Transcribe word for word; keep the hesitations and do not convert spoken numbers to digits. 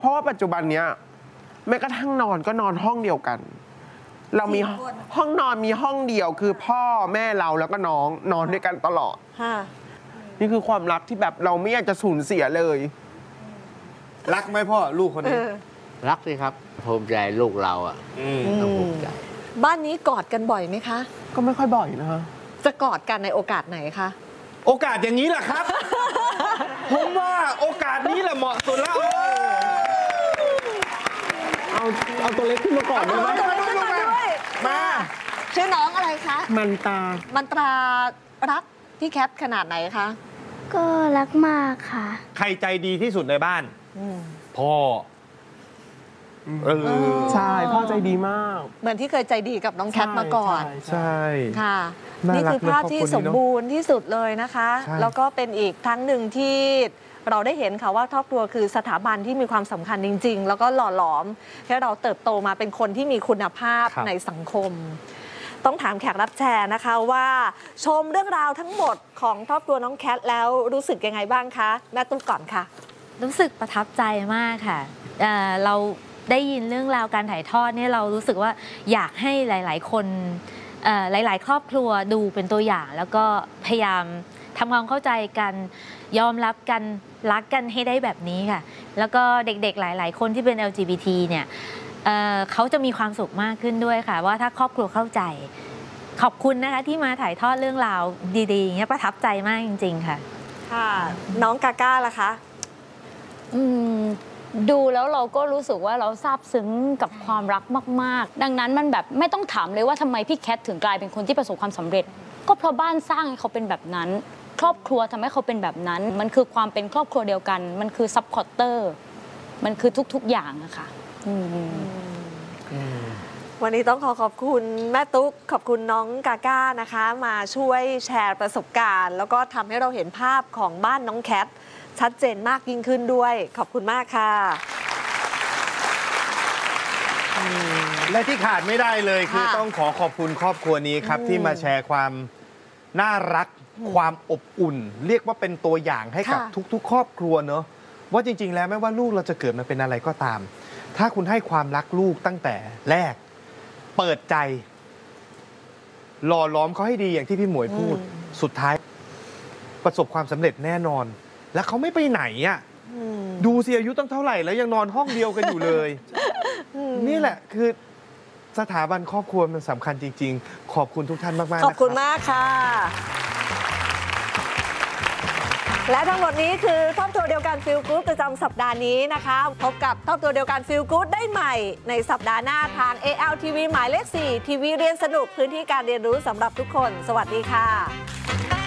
เพราะว่าปัจจุบันเนี้ยแม้กระทั่งนอนก็นอนห้องเดียวกัน เรามีห้องนอนมีห้องเดียวคือพ่อแม่เราแล้วก็น้องนอนด้วยกันตลอดนี่คือความรักที่แบบเราไม่อยากจะสูญเสียเลยรักไหมพ่อลูกคนนี้รักสิครับภูมิใจลูกเราอ่ะต้องภูมิใจบ้านนี้กอดกันบ่อยไหมคะก็ไม่ค่อยบ่อยนะจะกอดกันในโอกาสไหนคะโอกาสอย่างนี้แหละครับ ผมว่าโอกาสนี้แหละเหมาะสุดแล้วเอาเอาตัวเล็กขึ้นมาก่อนได้ไหมมาชื่อน้องอะไรคะมันตามันตรารักพี่แคทขนาดไหนคะก็รักมากค่ะใครใจดีที่สุดในบ้านพ่อเออใช่พ่อใจดีมากเหมือนที่เคยใจดีกับน้องแคทมาก่อนใช่ค่ะนี่คือภาพที่สมบูรณ์ที่สุดเลยนะคะแล้วก็เป็นอีกครั้งหนึ่งที่เราได้เห็นค่ะว่าครอบครัวคือสถาบันที่มีความสำคัญจริงๆแล้วก็หล่อหลอมให้เราเติบโตมาเป็นคนที่มีคุณภาพในสังคมต้องถามแขกรับเชิญนะคะว่าชมเรื่องราวทั้งหมดของครอบครัวน้องแคทแล้วรู้สึกยังไงบ้างคะแม่ตุ๊กก่อนค่ะรู้สึกประทับใจมากค่ะ เอ่อ เราได้ยินเรื่องราวการถ่ายทอดเนี่ยเรารู้สึกว่าอยากให้หลายๆคนหลายๆครอบครัวดูเป็นตัวอย่างแล้วก็พยายามทำความเข้าใจกันยอมรับกันรักกันให้ได้แบบนี้ค่ะแล้วก็เด็กๆหลายๆคนที่เป็น แอล จี บี ที เนี่ย เอ่อ เขาจะมีความสุขมากขึ้นด้วยค่ะว่าถ้าครอบครัวเข้าใจขอบคุณนะคะที่มาถ่ายทอดเรื่องราวดีๆอย่างเงี้ยประทับใจมากจริงๆค่ะค่ะน้องกาก้าล่ะคะอืมดูแล้วเราก็รู้สึกว่าเราซาบซึ้งกับความรักมากๆดังนั้นมันแบบไม่ต้องถามเลยว่าทำไมพี่แคทถึงกลายเป็นคนที่ประสบความสำเร็จก็เพราะบ้านสร้างให้เขาเป็นแบบนั้นครอบครัวทำให้เขาเป็นแบบนั้นมันคือความเป็นครอบครัวเดียวกันมันคือซัพพอร์เตอร์มันคือทุกๆอย่างอะค่ะวันนี้ต้องขอขอบคุณแม่ตุ๊กขอบคุณน้องกาก้านะคะมาช่วยแชร์ประสบการณ์แล้วก็ทำให้เราเห็นภาพของบ้านน้องแคทชัดเจนมากยิ่งขึ้นด้วยขอบคุณมากค่ะและที่ขาดไม่ได้เลยคือต้องขอขอบคุณครอบครัวนี้ครับที่มาแชร์ความน่ารักความอบอุ่นเรียกว่าเป็นตัวอย่างให้กับทุกๆครอบครัวเนอะว่าจริงๆแล้วไม่ว่าลูกเราจะเกิดมาเป็นอะไรก็ตามถ้าคุณให้ความรักลูกตั้งแต่แรกเปิดใจหล่อล้อมเขาให้ดีอย่างที่พี่หมวยพูดสุดท้ายประสบความสำเร็จแน่นอนแล้วเขาไม่ไปไหนอ่ะดูสิอายุตั้งเท่าไหร่แล้วยังนอนห้องเดียวกันอยู่เลยนี่แหละคือสถาบันครอบครัวมันสำคัญจริงๆขอบคุณทุกท่านมากๆนะครับขอบคุณมากค่ะและทั้งหมดนี้คือครอบครัวเดียวกันฟีลกู๊ดประจำสัปดาห์นี้นะคะพบกับครอบครัวเดียวกันฟีลกู๊ดได้ใหม่ในสัปดาห์หน้าทาง เอ แอล ที วี หมายเลข สี่ ทีวีเรียนสนุกพื้นที่การเรียนรู้สำหรับทุกคนสวัสดีค่ะ